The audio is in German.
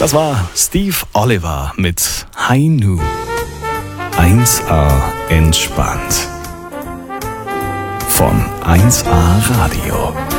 Das war Steve Oliver mit High Noon. 1A entspannt. Von 1A Radio.